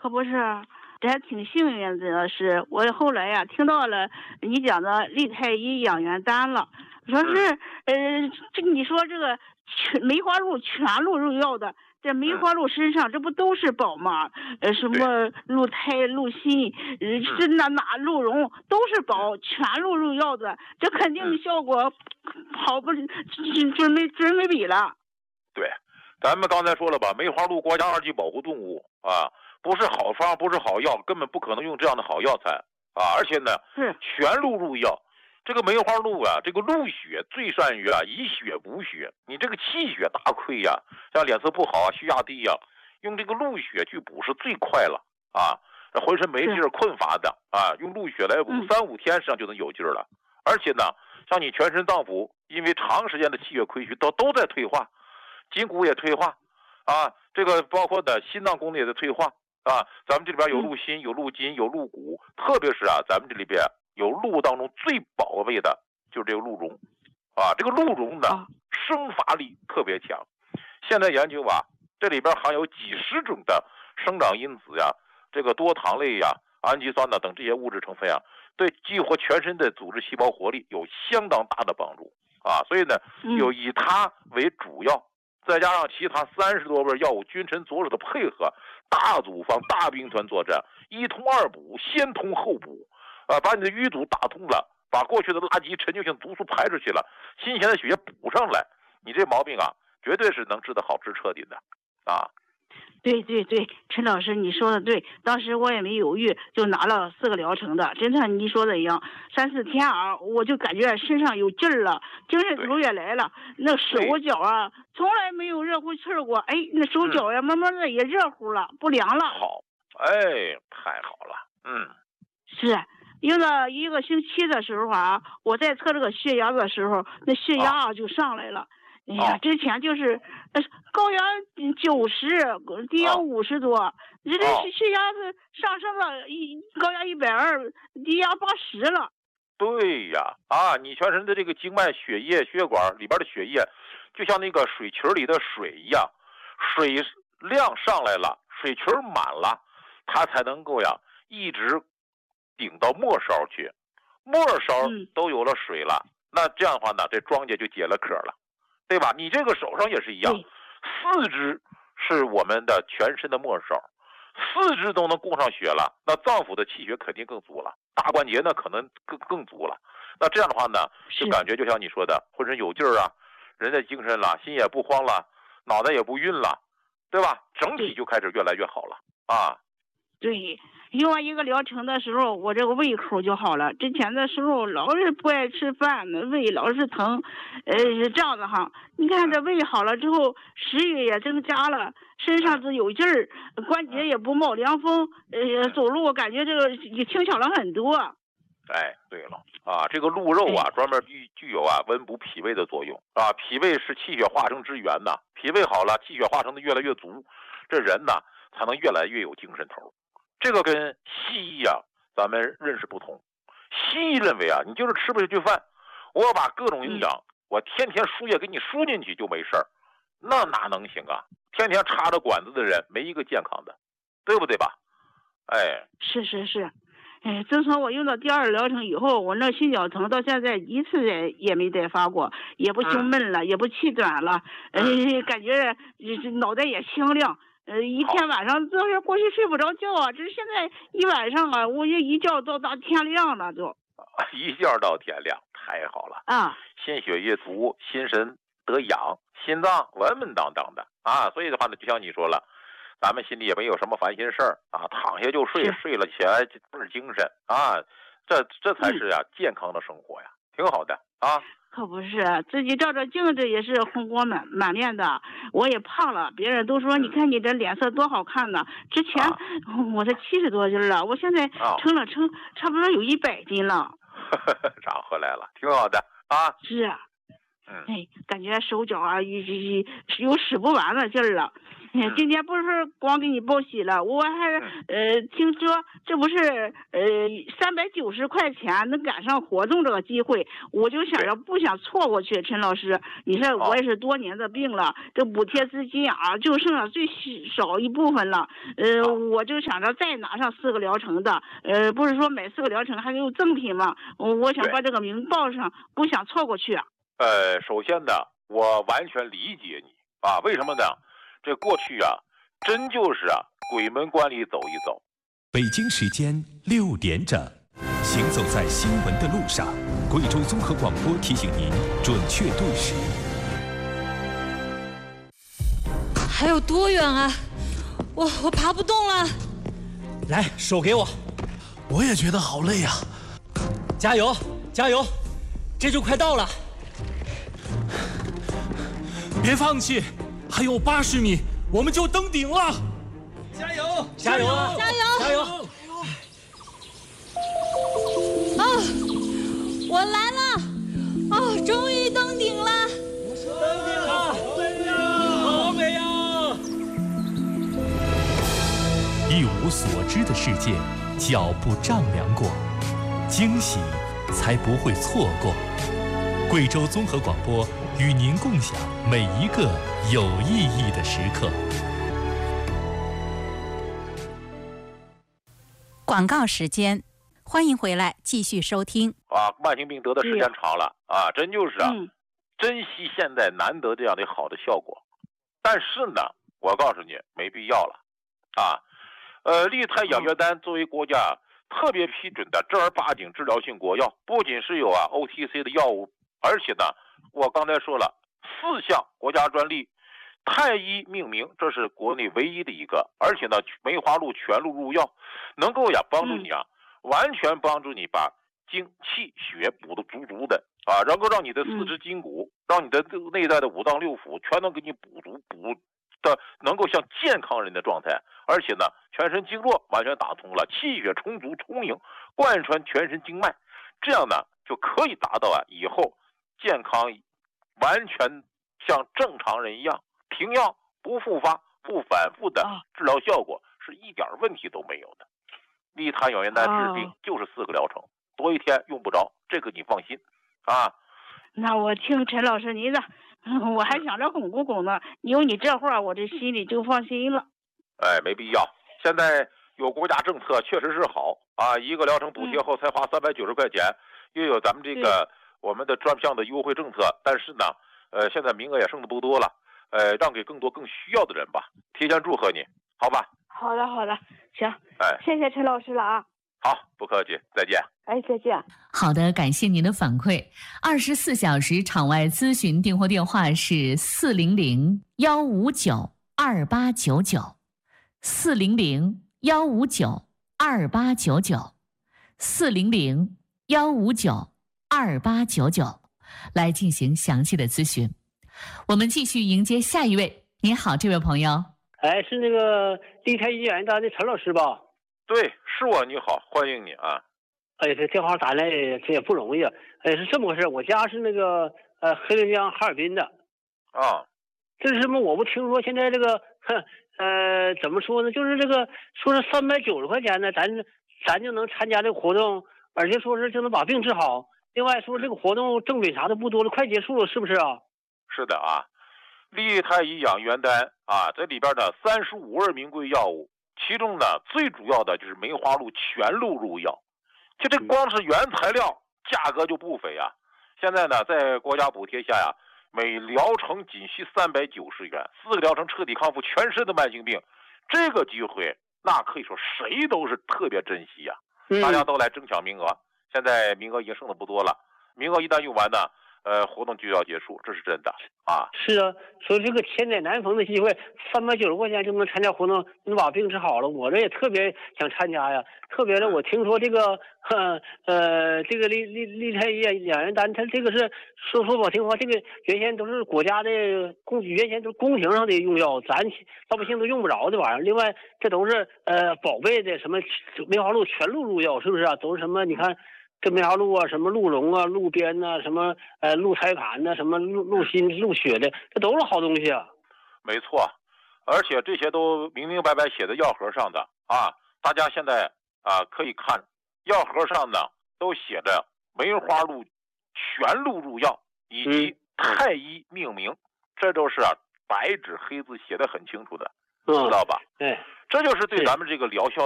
可不是，这还挺幸运的是，我后来呀听到了你讲的利太医养元丹了，说是这你说这个梅花鹿全鹿入药的，这梅花鹿身上这不都是宝吗？什么鹿胎、鹿心，这哪鹿茸都是宝，全鹿入药的，这肯定效果好不准没比了。 对，咱们刚才说了吧，梅花鹿国家2级保护动物啊，不是好方，不是好药，根本不可能用这样的好药材啊！而且呢，全鹿入药。这个梅花鹿啊，这个鹿血最善于以血补血，你这个气血大亏呀，像脸色不好啊、血压低呀，用这个鹿血去补是最快了啊！这浑身没劲儿、困乏的啊，用鹿血来补，3、5天实际上就能有劲儿了。而且呢，像你全身脏腑，因为长时间的气血亏虚，都在退化，筋骨也退化啊，这个包括的心脏功能也在退化啊。咱们这里边有鹿心、有鹿筋、有鹿骨，特别是咱们这里边有鹿当中最宝贝的就是这个鹿茸啊。这个鹿茸呢，生发力特别强。现在研究这里边含有几十种的生长因子呀，这个多糖类呀、氨基酸等这些物质成分对激活全身的组织细胞活力有相当大的帮助啊。所以呢，有以它为主要，再加上其他30多味药物君臣佐使的配合，大组方、大兵团作战，一通二补，先通后补把你的淤堵打通了，把过去的垃圾陈旧性毒素排出去了，新鲜的血液补上来，你这毛病绝对是能治得好、治彻底的啊。 对，陈老师你说的对，当时我也没犹豫，就拿了4个疗程的，真像你说的一样，3、4天我就感觉身上有劲儿了，精神头也来了，那手脚从来没有热乎气儿过，那手脚慢慢的也热乎了，不凉了。 好，太好了， 是。用到1个星期的时候我在测这个血压的时候，那血压就上来了。哎呀，之前就是高压90，低压50多，这血压是上升了，高压120，低压80了。 对呀，你全身的这个经脉、血液、血管里边的血液，就像那个水渠里的水一样，水量上来了，水渠满了，它才能够一直顶到末梢去，末梢都有了水了，那这样的话呢，这庄稼就解了渴了，对吧？你这个手上也是一样，四肢是我们的全身的末梢，四肢都能供上血了，那脏腑的气血肯定更足了，大关节呢可能更足了。那这样的话呢，就感觉就像你说的，浑身有劲儿人家精神了，心也不慌了，脑袋也不晕了，对吧？整体就开始越来越好了对，用完1个疗程的时候，我这个胃口就好了。之前的时候老是不爱吃饭，胃老是疼，这样子你看这胃好了之后，食欲也增加了，身上是有劲儿，关节也不冒凉风，走路我感觉这个也轻巧了很多。 对了这个鹿肉专门具有温补脾胃的作用脾胃是气血化生之源脾胃好了，气血化生的越来越足，这人才能越来越有精神头。这个跟西医咱们认识不同。西医认为你就是吃不下去饭，我把各种营养我天天输液给你输进去就没事儿，那哪能行天天插着管子的人没一个健康的，对不对吧？ 是。自从我用到第2疗程以后，我那心绞疼到现在1次也没再发过，也不胸闷了，也不气短了，感觉脑袋也清亮。一天晚上就是过去睡不着觉这现在一晚上我就一觉到大天亮了就。 一觉到天亮，太好了心血液足，心神得养，心脏稳当当的所以的话呢，就像你说了，咱们心里也没有什么烦心事儿躺下就睡，睡了起来倍儿精神这才是健康的生活挺好的可不是，自己照照镜子也是红光满面的，我也胖了，别人都说你看你这脸色多好看呢。之前我才70多斤了，我现在称差不多有100斤了。 长回来了，挺好的是感觉手脚啊有使不完的劲儿了。今天不是光给你报喜了，我还听说这不是390块钱能赶上活动这个机会，我就想着不想错过去。陈老师，你说我也是多年的病了，这补贴资金啊就剩下最少一部分了，我就想着再拿上4个疗程的，不是说买4个疗程还有赠品吗？我想把这个名报上，不想错过去。 首先呢，我完全理解你啊，为什么呢？这过去啊，真就是鬼门关里走一走。 北京时间6点整，行走在新闻的路上，贵州综合广播提醒您准确对时。 还有多远啊？我爬不动了。 来，手给我。 我也觉得好累啊。 加油，加油，这就快到了。 别放弃。还有80米，我们就登顶了！ 加油！加油！ 加油！ 加油！ 啊，我来了！哦，终于登顶了！ 登顶了！好美呀！ 一无所知的世界，脚步丈量过，惊喜才不会错过。贵州综合广播与您共享每一个有意义的时刻。 广告时间，欢迎回来继续收听。 慢性病得的时间长了真就是珍惜现在难得这样的好的效果。但是呢，我告诉你，没必要了利泰养元丹作为国家特别批准的正儿八经治疗性国药，不仅是有OTC 的药物，而且呢，我刚才说了4项国家专利，太医命名，这是国内唯一的一个。而且呢，梅花鹿全鹿入药，能够帮助你完全帮助你把精气血补得足足的能够让你的四肢筋骨，让你的内在的5脏6腑全能给你补足，补的能够像健康人的状态。而且呢，全身经络完全打通了，气血充足充盈，贯穿全身经脉，这样呢就可以达到以后健康完全像正常人一样，停药不复发不反复的治疗效果是一点问题都没有的。利他养元丹治病就是4个疗程，多一天用不着，这个你放心那我听陈老师您的，我还想着拱不拱呢，有你这话我这心里就放心了。 没必要，现在有国家政策确实是好1个疗程补贴后才花390块钱，又有咱们这个我们的专项的优惠政策。但是呢现在名额也剩的不多了，让给更多更需要的人吧。提前祝贺你，好吧？ 好的，行，谢谢陈老师了好，不客气，再见。 再见。 好的，感谢您的反馈。24小时场外咨询订货电话是400-159-2899，400-159-2899，400-159-2899，来进行详细的咨询。我们继续迎接下一位。您好，这位朋友。 是那个利泰医养元丹的陈老师吧？ 对，是我，你好，欢迎你这电话打来这也不容易是这么回事，我家是那个黑龙江哈尔滨的这是什么？我不听说现在这个怎么说呢？就是这个说是390块钱呢，咱就能参加这个活动，而且说是就能把病治好。另外说这个活动赠品啥的不多了，快结束了，是不是是的利泰医养元丹这里边的35味名贵药物，其中呢最主要的就是梅花鹿全鹿入药，就这光是原材料价格就不菲现在呢在国家补贴下每疗程仅需390元，4个疗程彻底康复全身的慢性病，这个机会那可以说谁都是特别珍惜大家都来争抢名额。现在名额已经剩的不多了，名额一旦用完呢活动就要结束，这是真的是说这个千载难逢的机会，390块钱就能参加活动，能把病治好了，我这也特别想参加呀。特别的，我听说这个这个利泰医养元丹，它这个是说不好听话，这个原先都是国家的原先都是宫廷上的用药，咱老百姓都用不着的玩意儿。另外，这都是宝贝的什么梅花鹿全鹿入药，是不是都是什么？你看这梅花鹿啊，什么鹿茸啊、鹿鞭呐、什么鹿胎盘呐、什么鹿心、鹿血的，这都是好东西啊。 没错，而且这些都明明白白写在药盒上的啊。大家现在啊可以看药盒上呢都写着梅花鹿全录入药以及太医命名，这都是白纸黑字写的很清楚的，知道吧？ 对， 这就是对咱们这个疗效